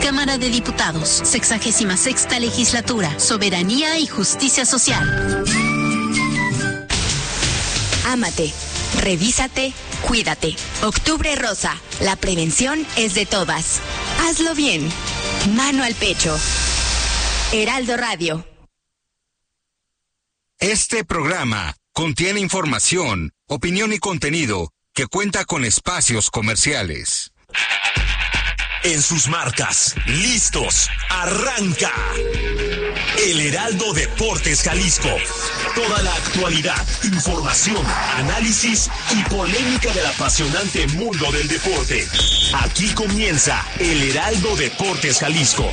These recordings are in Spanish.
Cámara de Diputados, 66ª Legislatura, Soberanía y Justicia Social. Ámate, revísate, cuídate. Octubre Rosa, la prevención es de todas. Hazlo bien. Mano al pecho. Heraldo Radio. Este programa contiene información, opinión y contenido que cuenta con espacios comerciales. En sus marcas, listos, arranca. El Heraldo Deportes Jalisco. Toda la actualidad, información, análisis y polémica del apasionante mundo del deporte. Aquí comienza el Heraldo Deportes Jalisco.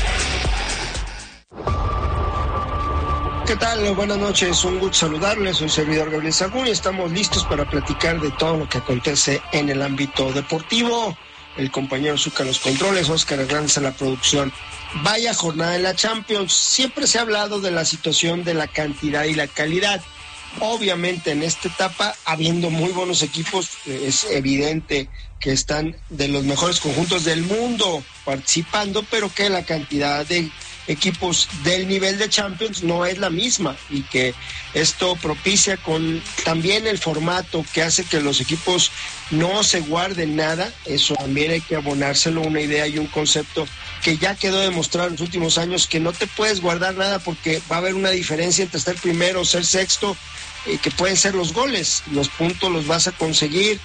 ¿Qué tal? Buenas noches, un gusto saludarles, soy servidor Gabriel Sagún y estamos listos para platicar de todo lo que acontece en el ámbito deportivo. El compañero Zucca en los controles, Oscar Hernández en la producción. Vaya jornada en la Champions. Siempre se ha hablado de la situación de la cantidad y la calidad. Obviamente en esta etapa, habiendo muy buenos equipos, es evidente que están de los mejores conjuntos del mundo participando, pero que la cantidad de equipos del nivel de Champions no es la misma y que esto propicia con también el formato que hace que los equipos no se guarden nada. Eso también hay que abonárselo, una idea y un concepto que ya quedó demostrado en los últimos años, que no te puedes guardar nada porque va a haber una diferencia entre ser primero o ser sexto, que pueden ser los goles. Los puntos los vas a conseguir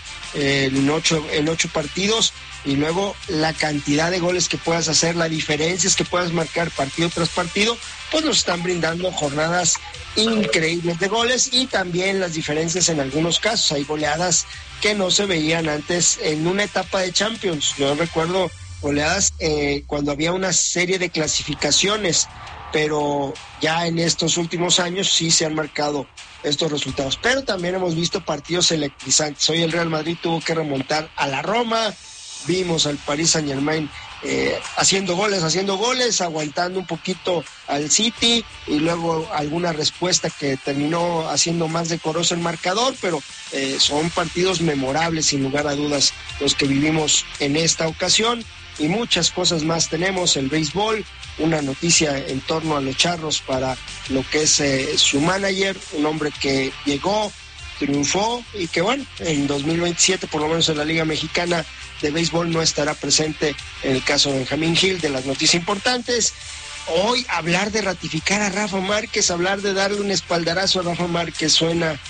en ocho partidos, y luego la cantidad de goles que puedas hacer, las diferencias que puedas marcar partido tras partido, pues nos están brindando jornadas increíbles de goles, y también las diferencias en algunos casos. Hay goleadas que no se veían antes en una etapa de Champions. Yo recuerdo goleadas cuando había una serie de clasificaciones, pero ya en estos últimos años sí se han marcado estos resultados. Pero también hemos visto partidos electrizantes. Hoy el Real Madrid tuvo que remontar a la Roma. Vimos al Paris Saint-Germain haciendo goles, aguantando un poquito al City, y luego alguna respuesta que terminó haciendo más decoroso el marcador, pero son partidos memorables sin lugar a dudas los que vivimos en esta ocasión, y muchas cosas más tenemos. El béisbol, una noticia en torno a los Charros para lo que es su manager, un hombre que llegó, triunfó, y que bueno, en 2027 por lo menos en la Liga Mexicana de Béisbol no estará presente en el caso de Benjamín Gil. De las noticias importantes, hoy hablar de ratificar a Rafa Márquez, hablar de darle un espaldarazo a Rafa Márquez suena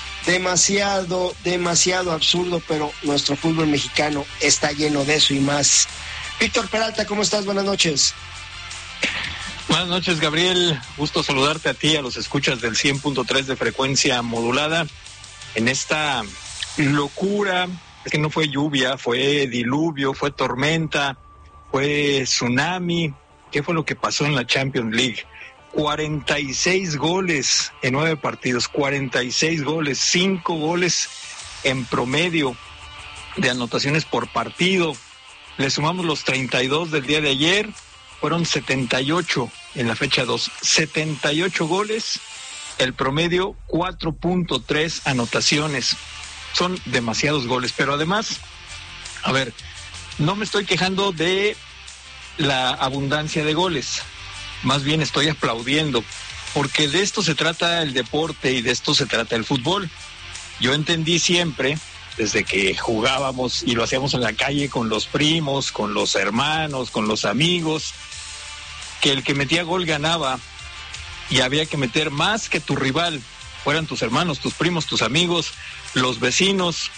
demasiado absurdo, pero nuestro fútbol mexicano está lleno de eso y más. Víctor Peralta, ¿cómo estás? Buenas noches. Buenas noches, Gabriel. Gusto saludarte a ti, a los escuchas del 100.3 de frecuencia modulada. En esta locura, es que no fue lluvia, fue diluvio, fue tormenta, fue tsunami. ¿Qué fue lo que pasó en la Champions League? 46 goles en 9 partidos, 46 goles, 5 goles en promedio de anotaciones por partido. Le sumamos los 32 del día de ayer, fueron 78 en la fecha 2, 78 goles, el promedio 4.3 anotaciones. Son demasiados goles, pero además, a ver, no me estoy quejando de la abundancia de goles, más bien estoy aplaudiendo, porque de esto se trata el deporte y de esto se trata el fútbol. Yo entendí siempre, desde que jugábamos y lo hacíamos en la calle con los primos, con los hermanos, con los amigos, que el que metía gol ganaba, y había que meter más que tu rival, fueran tus hermanos, tus primos, tus amigos, los vecinos,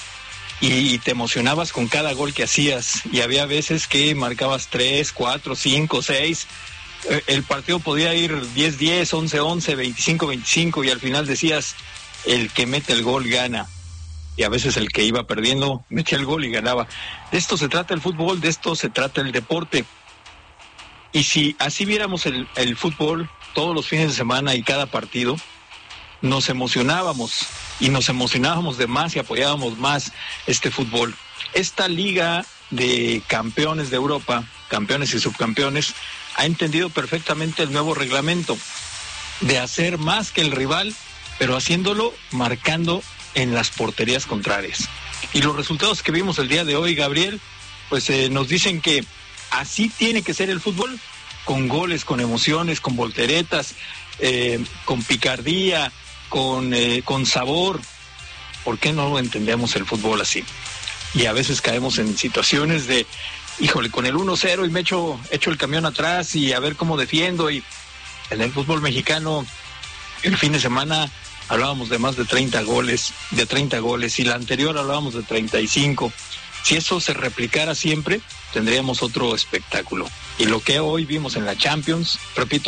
y te emocionabas con cada gol que hacías, y había veces que marcabas 3, 4, 5, 6, el partido podía ir 10-10, 11-11, 25-25, y al final decías, el que mete el gol gana, y a veces el que iba perdiendo metía el gol y ganaba. De esto se trata el fútbol, de esto se trata el deporte, y si así viéramos el fútbol todos los fines de semana y cada partido, nos emocionábamos, y nos emocionábamos de más y apoyábamos más este fútbol. Esta liga de campeones de Europa, campeones y subcampeones, ha entendido perfectamente el nuevo reglamento de hacer más que el rival, pero haciéndolo marcando en las porterías contrarias. Y los resultados que vimos el día de hoy, Gabriel, pues nos dicen que Así tiene que ser el fútbol, con goles, con emociones, con volteretas, con picardía, con sabor. ¿Por qué no entendemos el fútbol así? Y a veces caemos en situaciones de, híjole, con el 1-0 y me echo el camión atrás y a ver cómo defiendo. Y en el fútbol mexicano, el fin de semana hablábamos de más de 30 goles, y la anterior hablábamos de 35. Si eso se replicara siempre, tendríamos otro espectáculo. Y lo que hoy vimos en la Champions, repito,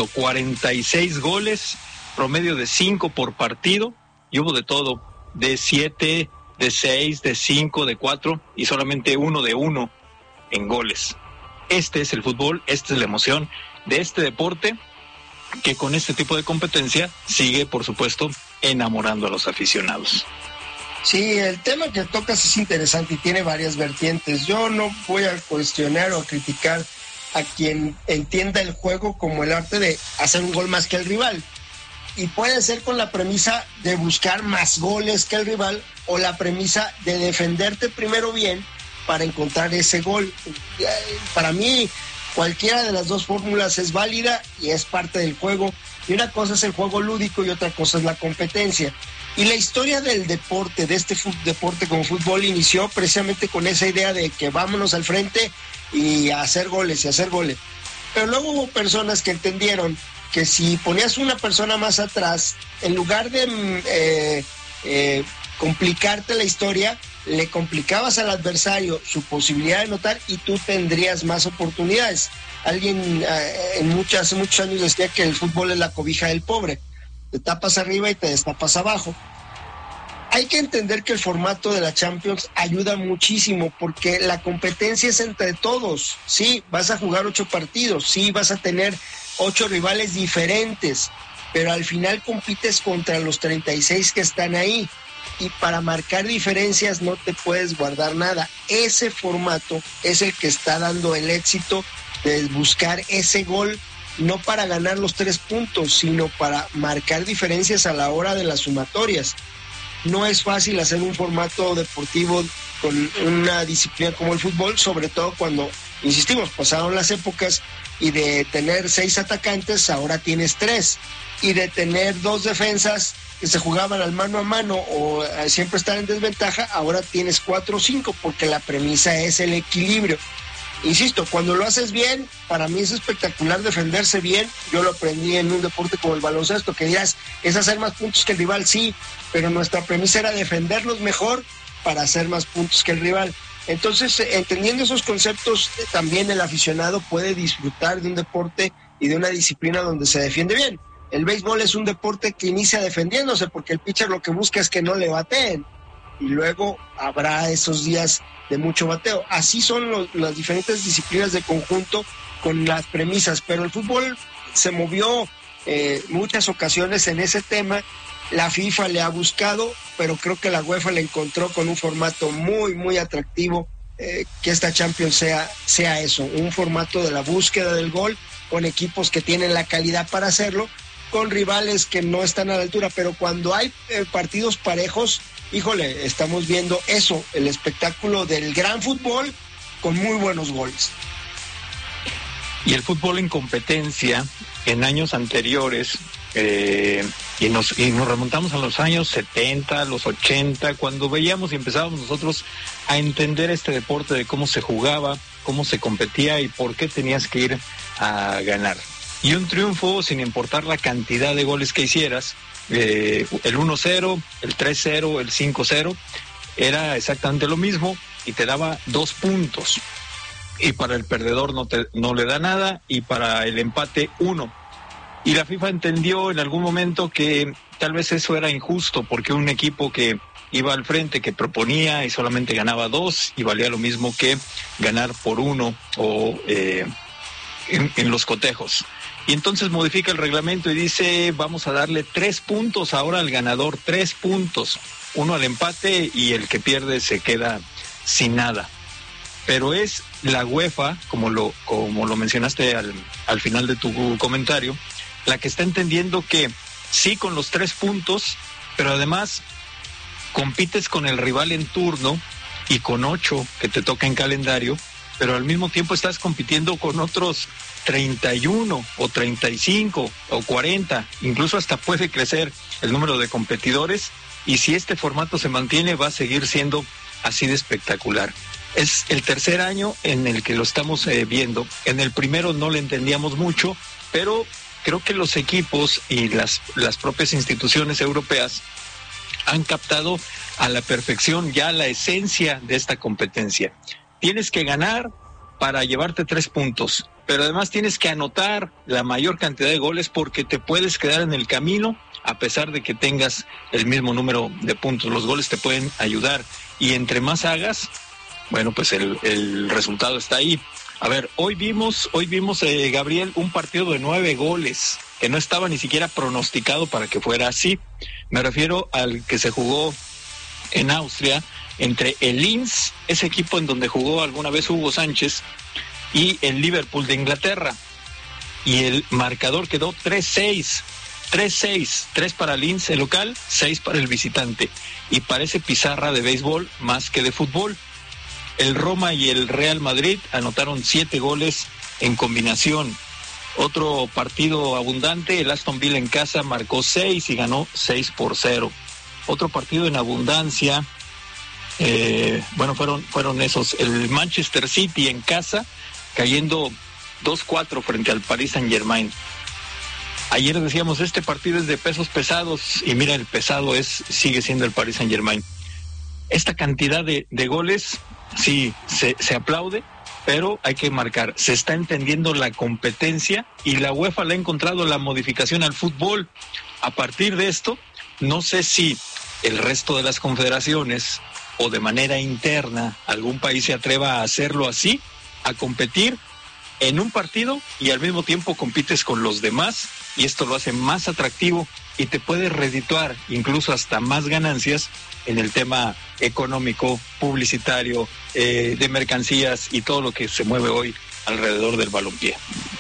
46 goles, promedio de 5 por partido, y hubo de todo, de 7, de 6, de 5, de 4, y solamente 1 de 1 en goles. Este es el fútbol, esta es la emoción de este deporte, que con este tipo de competencia sigue, por supuesto, enamorando a los aficionados. Sí, el tema que tocas es interesante y tiene varias vertientes. Yo no voy a cuestionar o criticar a quien entienda el juego como el arte de hacer un gol más que el rival. Y puede ser con la premisa de buscar más goles que el rival o la premisa de defenderte primero bien para encontrar ese gol. Para mí, cualquiera de las dos fórmulas es válida y es parte del juego. Y una cosa es el juego lúdico y otra cosa es la competencia. Y la historia del deporte, de este deporte como fútbol, inició precisamente con esa idea de que vámonos al frente y a hacer goles y hacer goles. Pero luego hubo personas que entendieron que si ponías una persona más atrás, en lugar de complicarte la historia, le complicabas al adversario su posibilidad de anotar y tú tendrías más oportunidades. Alguien hace muchos años decía que el fútbol es la cobija del pobre. Te tapas arriba y te destapas abajo. Hay que entender que el formato de la Champions ayuda muchísimo porque la competencia es entre todos. Sí, vas a jugar 8 partidos, sí, vas a tener 8 rivales diferentes, pero al final compites contra los 36 que están ahí. Y para marcar diferencias no te puedes guardar nada. Ese formato es el que está dando el éxito de buscar ese gol, no para ganar los 3 puntos, sino para marcar diferencias a la hora de las sumatorias. No es fácil hacer un formato deportivo con una disciplina como el fútbol, sobre todo cuando, insistimos, pasaron las épocas y de tener 6 atacantes, ahora tienes 3, y de tener 2 defensas que se jugaban al mano a mano o siempre estar en desventaja, ahora tienes 4 o 5, porque la premisa es el equilibrio. Insisto, cuando lo haces bien, para mí es espectacular defenderse bien. Yo lo aprendí en un deporte como el baloncesto, que dirás, es hacer más puntos que el rival, sí, pero nuestra premisa era defenderlos mejor para hacer más puntos que el rival. Entonces, entendiendo esos conceptos, también el aficionado puede disfrutar de un deporte y de una disciplina donde se defiende bien. El béisbol es un deporte que inicia defendiéndose porque el pitcher lo que busca es que no le bateen y luego habrá esos días de mucho bateo. Así son las diferentes disciplinas de conjunto con las premisas, pero el fútbol se movió muchas ocasiones en ese tema. La FIFA le ha buscado, pero creo que la UEFA le encontró con un formato muy, muy atractivo, que esta Champions sea eso, un formato de la búsqueda del gol, con equipos que tienen la calidad para hacerlo, con rivales que no están a la altura, pero cuando hay partidos parejos, híjole, estamos viendo eso, el espectáculo del gran fútbol con muy buenos goles. Y el fútbol en competencia, en años anteriores, y nos remontamos a los años 70, los 80, cuando veíamos y empezábamos nosotros a entender este deporte de cómo se jugaba, cómo se competía y por qué tenías que ir a ganar. Y un triunfo, sin importar la cantidad de goles que hicieras, el 1-0, el 3-0, el 5-0, era exactamente lo mismo y te daba 2 puntos. Y para el perdedor no le da nada, y para el empate 1. Y la FIFA entendió en algún momento que tal vez eso era injusto, porque un equipo que iba al frente, que proponía y solamente ganaba 2, y valía lo mismo que ganar por 1 o en los cotejos. Y entonces modifica el reglamento y dice, vamos a darle 3 puntos ahora al ganador, 3 puntos, 1 al empate, y el que pierde se queda sin nada. Pero es la UEFA, como lo mencionaste al final de tu comentario, la que está entendiendo que sí, con los 3 puntos, pero además compites con el rival en turno, y con 8 que te toca en calendario, pero al mismo tiempo estás compitiendo con otros 31 o 35 o 40, incluso hasta puede crecer el número de competidores, y si este formato se mantiene va a seguir siendo así de espectacular. Es el tercer año en el que lo estamos viendo. En el primero no le entendíamos mucho, pero creo que los equipos y las propias instituciones europeas han captado a la perfección ya la esencia de esta competencia. Tienes que ganar para llevarte 3 puntos, pero además tienes que anotar la mayor cantidad de goles porque te puedes quedar en el camino a pesar de que tengas el mismo número de puntos. Los goles te pueden ayudar y entre más hagas, bueno, pues el resultado está ahí. A ver, hoy vimos Gabriel, un partido de 9 goles que no estaba ni siquiera pronosticado para que fuera así. Me refiero al que se jugó en Austria entre el Linz, ese equipo en donde jugó alguna vez Hugo Sánchez, y el Liverpool de Inglaterra. Y el marcador quedó 3-6. 3 para Linz, el local, 6 para el visitante. Y parece pizarra de béisbol más que de fútbol. El Roma y el Real Madrid anotaron 7 goles en combinación. Otro partido abundante, el Aston Villa en casa marcó 6 y ganó 6-0. Otro partido en abundancia, fueron esos. El Manchester City en casa cayendo 2-4 frente al Paris Saint-Germain. Ayer decíamos, este partido es de pesos pesados, y mira, el pesado sigue siendo el Paris Saint-Germain. Esta cantidad de goles, sí, se aplaude, pero hay que marcar, se está entendiendo la competencia y la UEFA le ha encontrado la modificación al fútbol. A partir de esto, no sé si el resto de las confederaciones o de manera interna algún país se atreva a hacerlo así, a competir en un partido y al mismo tiempo compites con los demás, y esto lo hace más atractivo y te puede redituar incluso hasta más ganancias en el tema económico, publicitario, de mercancías y todo lo que se mueve hoy alrededor del balompié.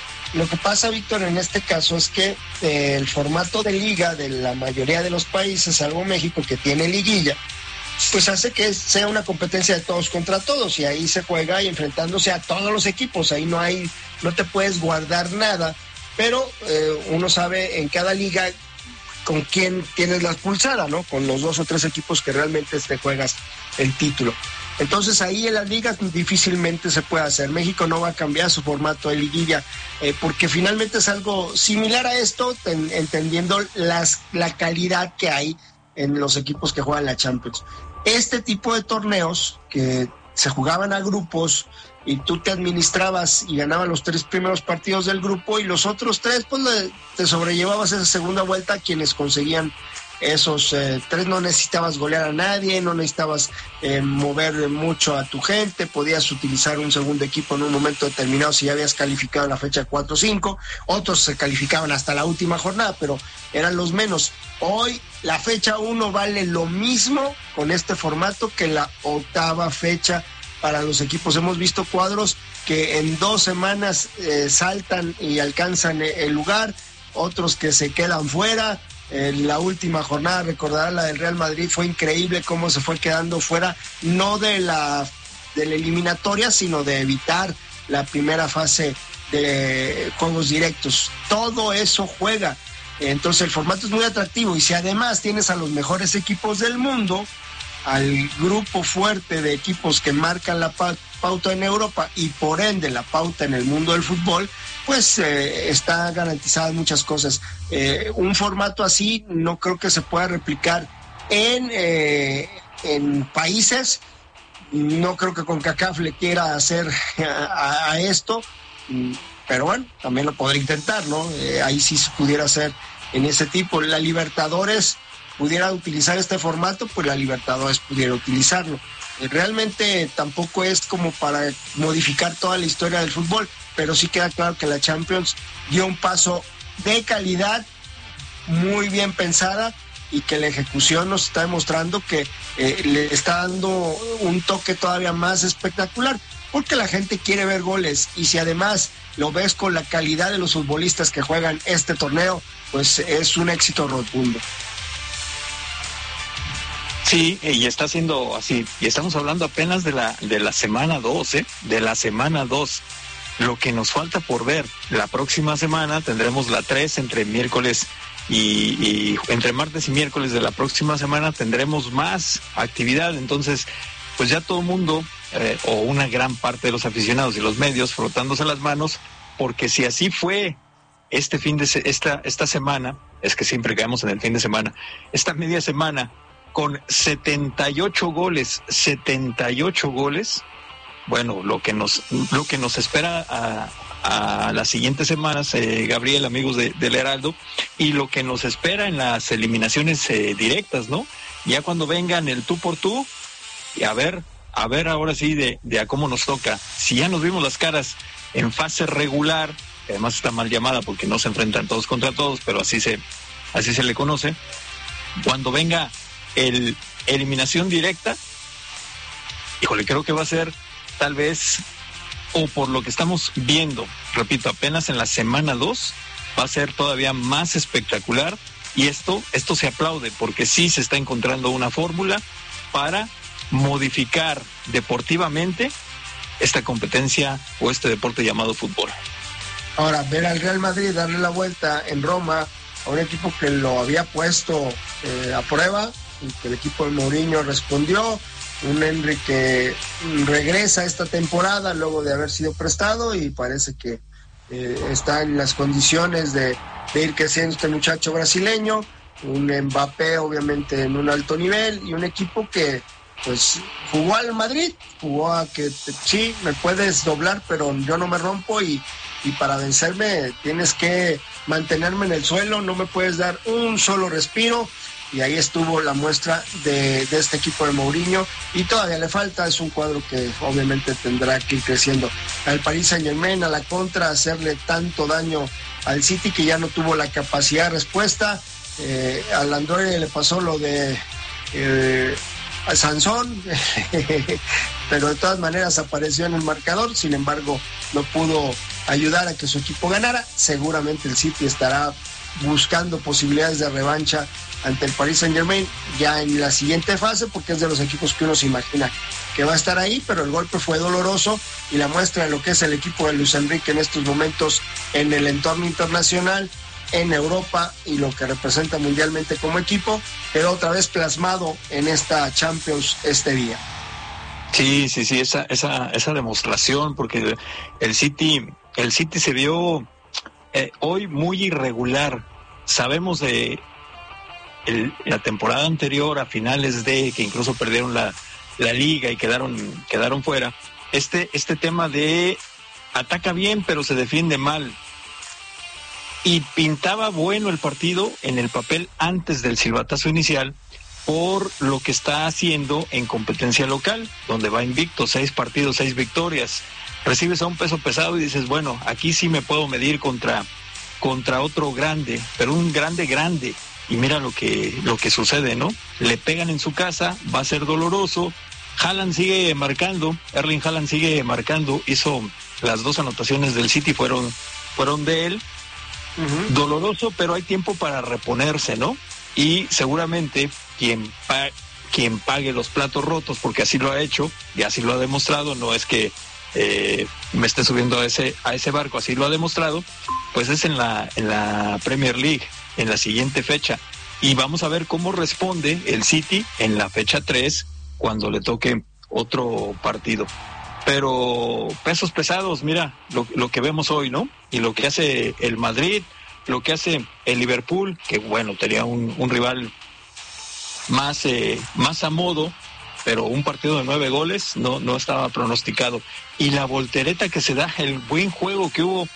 Lo que pasa, Víctor, en este caso es que el formato de liga de la mayoría de los países, salvo México, que tiene liguilla, pues hace que sea una competencia de todos contra todos, y ahí se juega y enfrentándose a todos los equipos. Ahí no te puedes guardar nada, pero uno sabe en cada liga con quién tienes la pulsada, ¿no? Con los 2 o 3 equipos que realmente te juegas el título. Entonces ahí en las ligas difícilmente se puede hacer. México no va a cambiar su formato de liguilla, porque finalmente es algo similar a esto, entendiendo la calidad que hay en los equipos que juegan la Champions. Este tipo de torneos que se jugaban a grupos y tú te administrabas y ganabas los 3 primeros partidos del grupo, y los otros 3 pues te sobrellevabas esa segunda vuelta a quienes conseguían esos 3. No necesitabas golear a nadie, no necesitabas mover mucho a tu gente, podías utilizar un segundo equipo en un momento determinado si ya habías calificado en la fecha 4 o 5, otros se calificaban hasta la última jornada, pero eran los menos. Hoy la fecha 1 vale lo mismo con este formato que la 8ª fecha para los equipos. Hemos visto cuadros que en 2 semanas saltan y alcanzan el lugar, otros que se quedan fuera. La última jornada, recordará la del Real Madrid, fue increíble cómo se fue quedando fuera, no de la eliminatoria, sino de evitar la primera fase de juegos directos. Todo eso juega. Entonces el formato es muy atractivo, y si además tienes a los mejores equipos del mundo, al grupo fuerte de equipos que marcan la pauta en Europa y por ende la pauta en el mundo del fútbol, pues está garantizada muchas cosas. Un formato así no creo que se pueda replicar en países. No creo que CONCACAF le quiera hacer a esto, pero bueno, también lo podría intentar, ¿no? Ahí sí se pudiera hacer en ese tipo. La Libertadores pudiera utilizar este formato, pues la Libertadores pudiera utilizarlo. Realmente tampoco es como para modificar toda la historia del fútbol, pero sí queda claro que la Champions dio un paso de calidad muy bien pensada, y que la ejecución nos está demostrando que le está dando un toque todavía más espectacular, porque la gente quiere ver goles, y si además lo ves con la calidad de los futbolistas que juegan este torneo, pues es un éxito rotundo. Sí, y está siendo así, y estamos hablando apenas de la semana 2, de la semana 2. Lo que nos falta por ver, la próxima semana tendremos la 3 entre miércoles y entre martes y miércoles de la próxima semana tendremos más actividad. Entonces, pues ya todo el mundo, o una gran parte de los aficionados y los medios frotándose las manos, porque si así fue esta semana, es que siempre caemos en el fin de semana, esta media semana, con 78 goles, bueno, lo que nos espera a las siguientes semanas, Gabriel, amigos del Heraldo, y lo que nos espera en las eliminaciones directas, ¿no? Ya cuando vengan el tú por tú, y a ver ahora sí de a cómo nos toca. Si ya nos vimos las caras en fase regular, que además está mal llamada porque no se enfrentan todos contra todos, pero así se le conoce, cuando venga el eliminación directa, híjole, creo que va a ser tal vez, o por lo que estamos viendo, repito, apenas en la semana 2, va a ser todavía más espectacular, y esto se aplaude, porque sí se está encontrando una fórmula para modificar deportivamente esta competencia o este deporte llamado fútbol. Ahora, ver al Real Madrid darle la vuelta en Roma a un equipo que lo había puesto a prueba, y que el equipo de Mourinho respondió. Un Henry que regresa esta temporada luego de haber sido prestado, y parece que está en las condiciones de ir creciendo este muchacho brasileño. Un Mbappé obviamente en un alto nivel, y un equipo que pues jugó al Madrid, jugó a que sí, me puedes doblar pero yo no me rompo, y para vencerme tienes que mantenerme en el suelo, no me puedes dar un solo respiro. Y ahí estuvo la muestra de este equipo de Mourinho, y todavía le falta, es un cuadro que obviamente tendrá que ir creciendo. Al Paris Saint-Germain, a la contra, hacerle tanto daño al City que ya no tuvo la capacidad de respuesta. Al Android le pasó lo de a Sansón, pero de todas maneras apareció en el marcador, sin embargo no pudo ayudar a que su equipo ganara. Seguramente el City estará buscando posibilidades de revancha ante el Paris Saint-Germain ya en la siguiente fase, porque es de los equipos que uno se imagina que va a estar ahí, pero el golpe fue doloroso, y la muestra de lo que es el equipo de Luis Enrique en estos momentos en el entorno internacional, en Europa, y lo que representa mundialmente como equipo, quedó otra vez plasmado en esta Champions este día. Sí, esa demostración, porque el City se vio hoy muy irregular. Sabemos de la temporada anterior, a finales de que incluso perdieron la liga y quedaron fuera. Este tema de ataca bien pero se defiende mal, y pintaba bueno el partido en el papel antes del silbatazo inicial, por lo que está haciendo en competencia local, donde va invicto, 6 partidos, 6 victorias. Recibes a un peso pesado y dices, bueno, aquí sí me puedo medir contra otro grande, pero un grande, y mira lo que sucede, ¿no? Le pegan en su casa, va a ser doloroso. Haaland sigue marcando, Erling Haaland sigue marcando, hizo las 2 anotaciones del City, fueron de él. Uh-huh. Doloroso, pero hay tiempo para reponerse, ¿no? Y seguramente quien pague los platos rotos, porque así lo ha hecho y así lo ha demostrado, no es que me esté subiendo a ese barco, así lo ha demostrado, pues es en la Premier League, en la siguiente fecha. Y vamos a ver cómo responde el City en la fecha 3, cuando le toque otro partido. Pero pesos pesados, mira lo que vemos hoy, ¿no? Y lo que hace el Madrid, lo que hace el Liverpool, que bueno, tenía un rival más a modo, pero un partido de 9 goles no estaba pronosticado. Y la voltereta que se da, el buen juego que hubo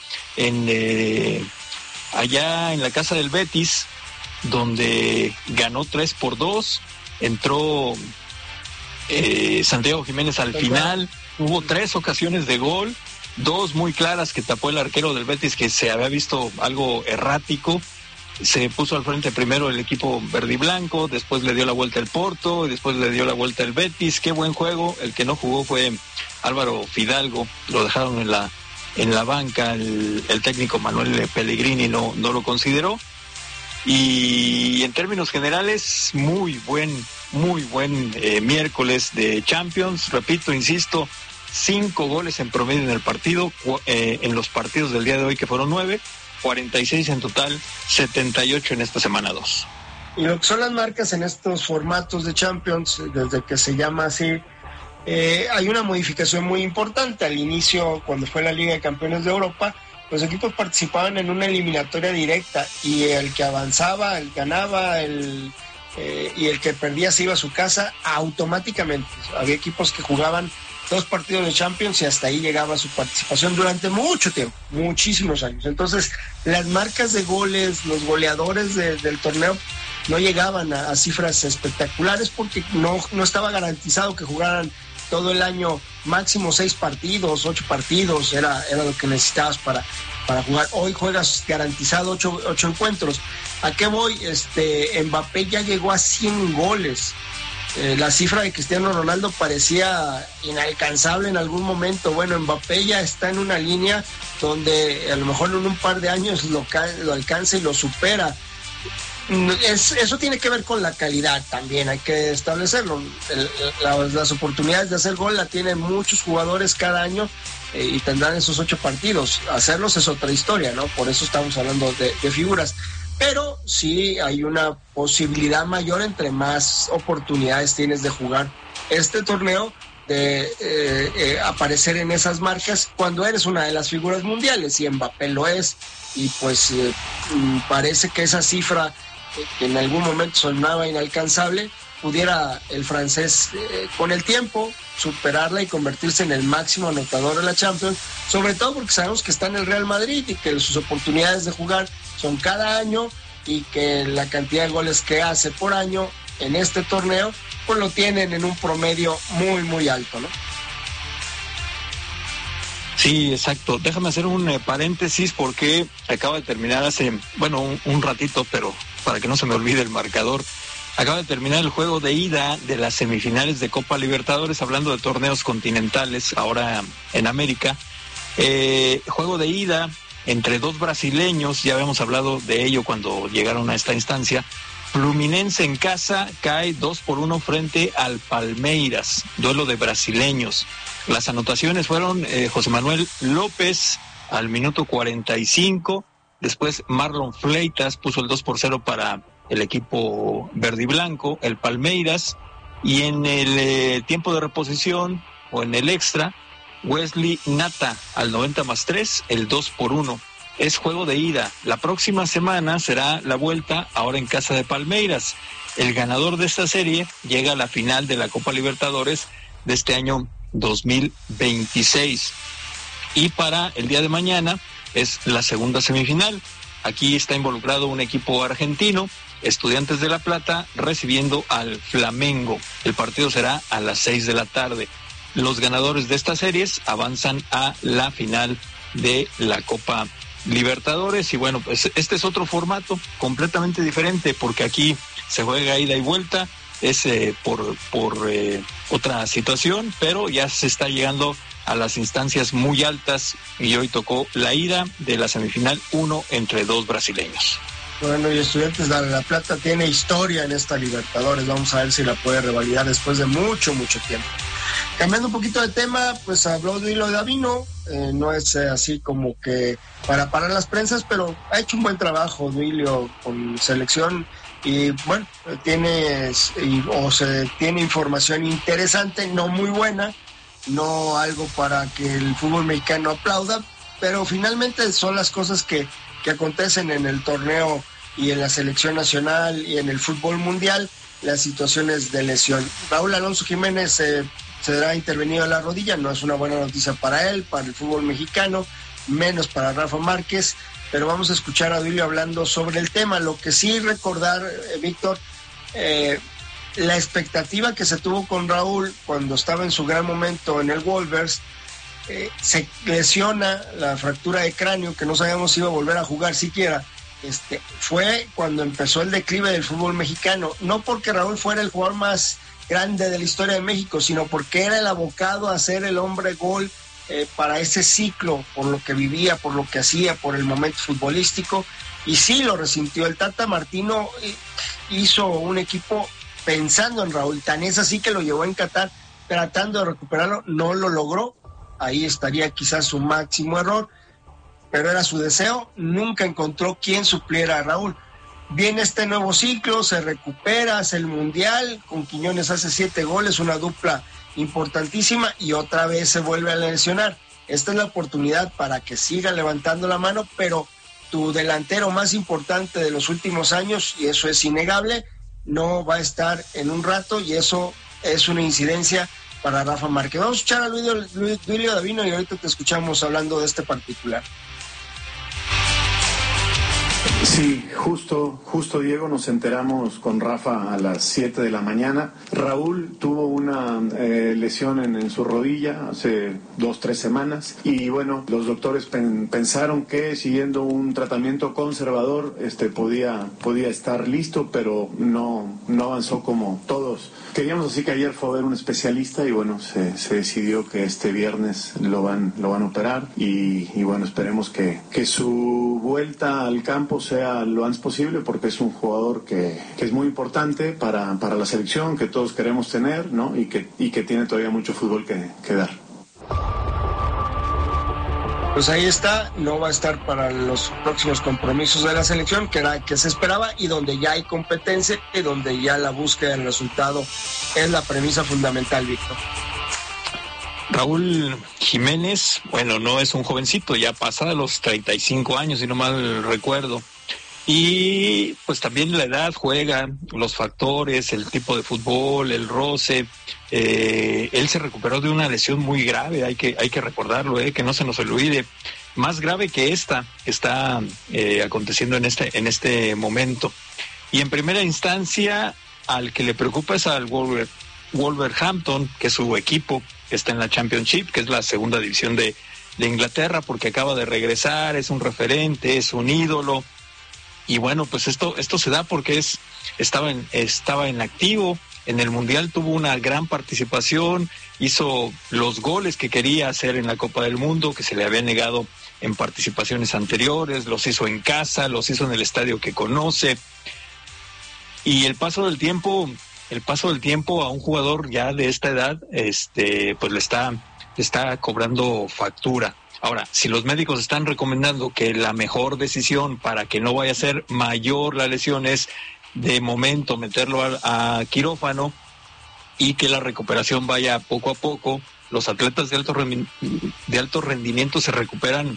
allá en la casa del Betis, donde ganó 3-2, entró Santiago Jiménez al final, hubo 3 ocasiones de gol, 2 muy claras que tapó el arquero del Betis, que se había visto algo errático. Se puso al frente primero el equipo verde y blanco, después le dio la vuelta el Porto, y después le dio la vuelta el Betis. Qué buen juego. El que no jugó fue Álvaro Fidalgo, lo dejaron en la banca, el técnico Manuel Pellegrini no lo consideró. Y en términos generales, muy buen muy buen miércoles de Champions. Repito, insisto, 5 goles en promedio en el partido, en los partidos del día de hoy, que fueron 9, 46 en total, 78 en esta semana 2. Y lo que son las marcas en estos formatos de Champions, desde que se llama así, hay una modificación muy importante. Al inicio, cuando fue la Liga de Campeones de Europa, los equipos participaban en una eliminatoria directa y el que avanzaba, el ganaba, y el que perdía se iba a su casa automáticamente. Había equipos que jugaban 2 partidos de Champions y hasta ahí llegaba su participación durante mucho tiempo, muchísimos años. Entonces, las marcas de goles, los goleadores del torneo no llegaban a cifras espectaculares porque no estaba garantizado que jugaran todo el año, máximo 6 partidos, 8 partidos, era lo que necesitabas para jugar. Hoy juegas garantizado 8 encuentros. ¿A qué voy? Mbappé ya llegó a 100 goles. La cifra de Cristiano Ronaldo parecía inalcanzable en algún momento. Bueno, Mbappé ya está en una línea donde a lo mejor en un par de años lo alcanza y lo supera. Eso tiene que ver con la calidad también, hay que establecerlo. Las oportunidades de hacer gol la tienen muchos jugadores cada año y tendrán esos 8 partidos. Hacerlos es otra historia, ¿no? Por eso estamos hablando de figuras. Pero sí hay una posibilidad mayor entre más oportunidades tienes de jugar este torneo, de aparecer en esas marcas cuando eres una de las figuras mundiales, y Mbappé lo es, y pues parece que esa cifra que en algún momento sonaba inalcanzable, pudiera el francés con el tiempo superarla y convertirse en el máximo anotador de la Champions, sobre todo porque sabemos que está en el Real Madrid y que sus oportunidades de jugar son cada año y que la cantidad de goles que hace por año en este torneo pues lo tienen en un promedio muy muy alto, ¿no? Sí, exacto. Déjame hacer un paréntesis porque acaba de terminar hace, un ratito, pero para que no se me olvide el marcador, acaba de terminar el juego de ida de las semifinales de Copa Libertadores, hablando de torneos continentales, ahora en América. Juego de ida entre 2 brasileños, ya habíamos hablado de ello cuando llegaron a esta instancia. Fluminense en casa cae 2-1 frente al Palmeiras, duelo de brasileños. Las anotaciones fueron José Manuel López al minuto 45, después Marlon Fleitas puso el 2-0 para el equipo verde y blanco, el Palmeiras, y en el tiempo de reposición o en el extra, Wesley Nata al 90+3, el 2-1. Es juego de ida. La próxima semana será la vuelta, ahora en casa de Palmeiras. El ganador de esta serie llega a la final de la Copa Libertadores de este año 2026. Y para el día de mañana es la segunda semifinal. Aquí está involucrado un equipo argentino, Estudiantes de La Plata, recibiendo al Flamengo. El partido será a las 6 de la tarde. Los ganadores de estas series avanzan a la final de la Copa Libertadores. Y bueno, pues este es otro formato completamente diferente, porque aquí se juega ida y vuelta, es por otra situación, pero ya se está llegando a las instancias muy altas y hoy tocó la ida de la semifinal 1 entre 2 brasileños. Bueno, y Estudiantes de La Plata tiene historia en esta Libertadores, vamos a ver si la puede revalidar después de mucho tiempo. Cambiando un poquito de tema, pues habló Duilio Davino, no es así como que para parar las prensas, pero ha hecho un buen trabajo Duilio con selección y bueno, tiene información interesante, no muy buena, no algo para que el fútbol mexicano aplauda, pero finalmente son las cosas que acontecen en el torneo y en la selección nacional y en el fútbol mundial, las situaciones de lesión. Raúl Alonso Jiménez será intervenido en la rodilla, no es una buena noticia para él, para el fútbol mexicano, menos para Rafa Márquez, pero vamos a escuchar a Duilio hablando sobre el tema. Lo que sí recordar, Víctor, la expectativa que se tuvo con Raúl cuando estaba en su gran momento en el Wolves, se lesiona la fractura de cráneo, que no sabíamos si iba a volver a jugar siquiera. Fue cuando empezó el declive del fútbol mexicano, no porque Raúl fuera el jugador más grande de la historia de México, sino porque era el abocado a ser el hombre gol para ese ciclo, por lo que vivía, por lo que hacía, por el momento futbolístico, y sí lo resintió. El Tata Martino hizo un equipo pensando en Raúl. Tan es así que lo llevó en Qatar tratando de recuperarlo, no lo logró. Ahí estaría quizás su máximo error, pero era su deseo. Nunca encontró quien supliera a Raúl. Viene este nuevo ciclo, se recupera, hace el Mundial, con Quiñones hace 7 goles, una dupla importantísima, y otra vez se vuelve a lesionar. Esta es la oportunidad para que siga levantando la mano, pero tu delantero más importante de los últimos años, y eso es innegable, no va a estar en un rato, y eso es una incidencia para Rafa Márquez. Vamos a escuchar a Duilio Davino y ahorita te escuchamos hablando de este particular. Sí, justo Diego, nos enteramos con Rafa a las 7 de la mañana. Raúl tuvo una lesión en su rodilla hace 2-3 semanas y bueno, los doctores pensaron que siguiendo un tratamiento conservador podía estar listo, pero no avanzó como todos queríamos. Así que ayer fue a ver un especialista y bueno, se decidió que este viernes lo van a operar y bueno, esperemos que su vuelta al campo sea lo antes posible, porque es un jugador que es muy importante para la selección, que todos queremos tener, ¿no? Y que tiene todavía mucho fútbol que dar. Pues ahí está, no va a estar para los próximos compromisos de la selección, que era que se esperaba, y donde ya hay competencia y donde ya la búsqueda del resultado es la premisa fundamental, Víctor. Raúl Jiménez, bueno, no es un jovencito, ya pasa de los 35 años, si no mal recuerdo. Y pues también la edad juega, los factores, el tipo de fútbol, el roce. Él se recuperó de una lesión muy grave, hay que recordarlo, que no se nos olvide. Más grave que esta que está aconteciendo en este momento. Y en primera instancia, al que le preocupa es al Wolverhampton, que es su equipo, que está en la Championship, que es la segunda división de Inglaterra, porque acaba de regresar, es un referente, es un ídolo. Y bueno, pues esto se da porque estaba en activo, en el Mundial tuvo una gran participación, hizo los goles que quería hacer en la Copa del Mundo, que se le había negado en participaciones anteriores, los hizo en casa, los hizo en el estadio que conoce. Y el paso del tiempo a un jugador ya de esta edad, pues le está cobrando factura. Ahora, si los médicos están recomendando que la mejor decisión para que no vaya a ser mayor la lesión es de momento meterlo a quirófano y que la recuperación vaya poco a poco, los atletas de alto rendimiento se recuperan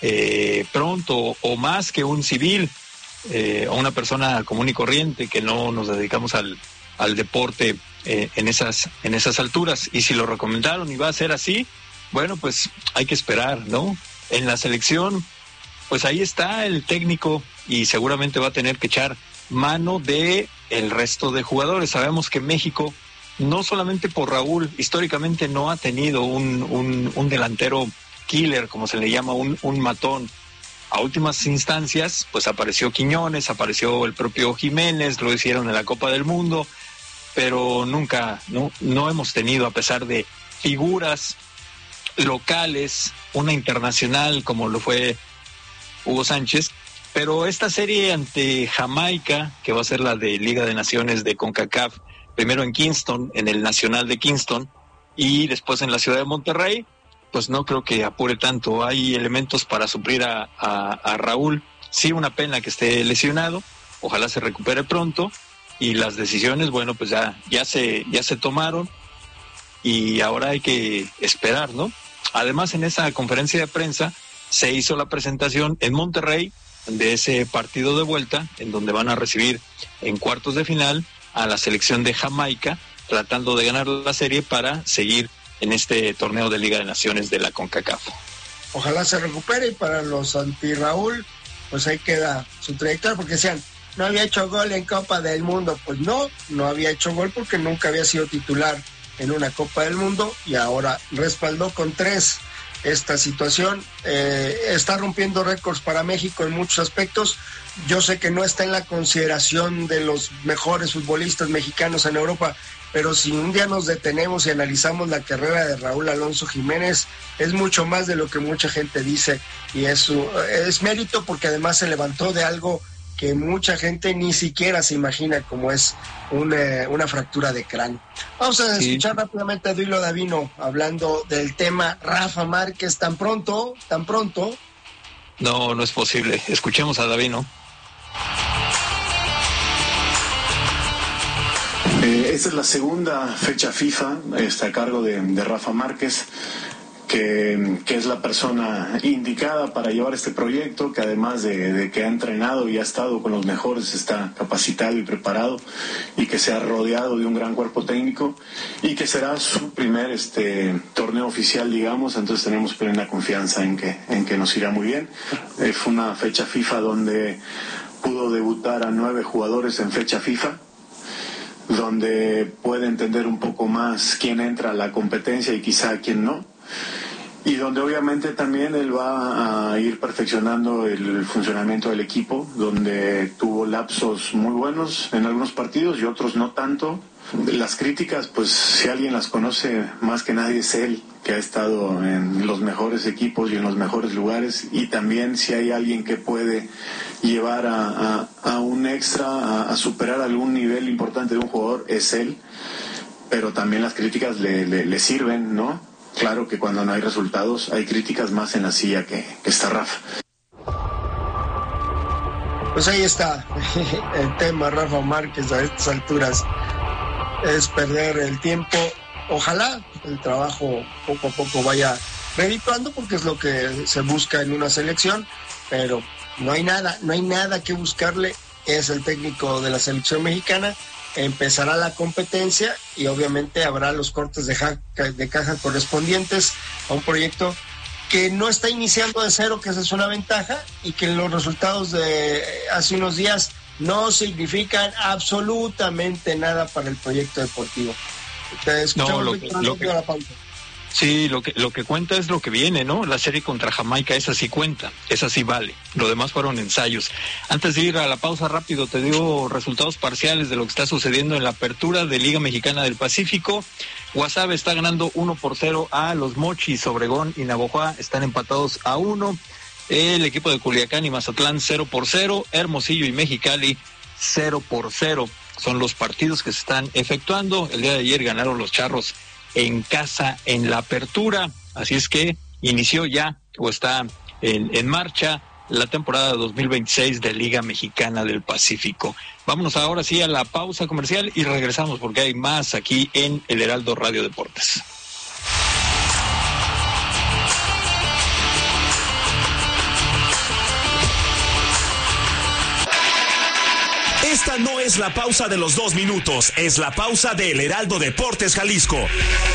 pronto o más que un civil o una persona común y corriente que no nos dedicamos al deporte en esas alturas. Y si lo recomendaron y va a ser así, bueno, pues hay que esperar, ¿no? En la selección, pues ahí está el técnico y seguramente va a tener que echar mano de el resto de jugadores. Sabemos que México, no solamente por Raúl, históricamente no ha tenido un delantero killer, como se le llama, un matón. A últimas instancias, pues apareció Quiñones, apareció el propio Jiménez, lo hicieron en la Copa del Mundo, pero nunca, no hemos tenido, a pesar de figuras locales, una internacional como lo fue Hugo Sánchez. Pero esta serie ante Jamaica, que va a ser la de Liga de Naciones de CONCACAF, primero en Kingston, en el Nacional de Kingston, y después en la ciudad de Monterrey, pues no creo que apure tanto. Hay elementos para suplir a Raúl. Sí, una pena que esté lesionado, ojalá se recupere pronto, y las decisiones, bueno, pues ya se tomaron, y ahora hay que esperar, ¿no? Además, en esa conferencia de prensa se hizo la presentación en Monterrey de ese partido de vuelta, en donde van a recibir en cuartos de final a la selección de Jamaica, tratando de ganar la serie para seguir en este torneo de Liga de Naciones de la CONCACAF. Ojalá se recupere, y para los anti-Raúl, pues ahí queda su trayectoria, porque decían, no había hecho gol en Copa del Mundo. Pues no había hecho gol porque nunca había sido titular en una Copa del Mundo, y ahora respaldó con 3 esta situación. Está rompiendo récords para México en muchos aspectos. Yo sé que no está en la consideración de los mejores futbolistas mexicanos en Europa, pero si un día nos detenemos y analizamos la carrera de Raúl Alonso Jiménez, es mucho más de lo que mucha gente dice, y eso es mérito, porque además se levantó de algo que mucha gente ni siquiera se imagina cómo es una fractura de cráneo. Vamos a escuchar rápidamente a Duilo Davino hablando del tema Rafa Márquez tan pronto. No es posible. Escuchemos a Davino. Esta es la segunda fecha FIFA, está a cargo de Rafa Márquez, que es la persona indicada para llevar este proyecto, que además de que ha entrenado y ha estado con los mejores, está capacitado y preparado, y que se ha rodeado de un gran cuerpo técnico, y que será su primer torneo oficial, digamos. Entonces tenemos plena confianza en que nos irá muy bien. Fue una fecha FIFA donde pudo debutar a 9 jugadores en fecha FIFA, donde puede entender un poco más quién entra a la competencia y quizá quién no, y donde obviamente también él va a ir perfeccionando el funcionamiento del equipo, donde tuvo lapsos muy buenos en algunos partidos y otros no tanto. Las críticas, pues si alguien las conoce más que nadie es él, que ha estado en los mejores equipos y en los mejores lugares, y también si hay alguien que puede llevar a un extra, a superar algún nivel importante de un jugador, es él. Pero también las críticas le sirven, ¿no? Claro que cuando no hay resultados hay críticas, más en la silla que está Rafa. Pues ahí está el tema Rafa Márquez a estas alturas. Es perder el tiempo. Ojalá el trabajo poco a poco vaya redituando, porque es lo que se busca en una selección, pero no hay nada que buscarle. Es el técnico de la selección mexicana, empezará la competencia y obviamente habrá los cortes de caja correspondientes a un proyecto que no está iniciando de cero, que esa es una ventaja, y que los resultados de hace unos días no significan absolutamente nada para el proyecto deportivo. Sí, lo que cuenta es lo que viene, ¿no? La serie contra Jamaica, esa sí cuenta, esa sí vale. Lo demás fueron ensayos. Antes de ir a la pausa, rápido te digo resultados parciales de lo que está sucediendo en la apertura de Liga Mexicana del Pacífico. Guasave está ganando 1-0 a los Mochis. Obregón y Navojoa están empatados a 1. El equipo de Culiacán y Mazatlán 0-0. Hermosillo y Mexicali 0-0. Son los partidos que se están efectuando. El día de ayer ganaron los Charros en casa en la apertura, así es que inició ya o está en marcha la temporada 2026 de Liga Mexicana del Pacífico. Vámonos ahora sí a la pausa comercial y regresamos porque hay más aquí en El Heraldo Radio Deportes. Esta no es la pausa de los 2 minutos, es la pausa de El Heraldo Deportes Jalisco.